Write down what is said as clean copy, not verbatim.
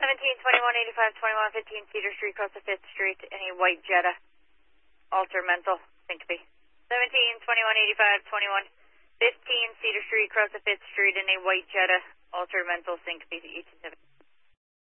172185 2115 Cedar Street, across the 5th Street, in a white Jetta, alter mental, syncope. 172185 2115 Cedar Street, across the 5th Street, in a white Jetta, alter mental, syncope, 827.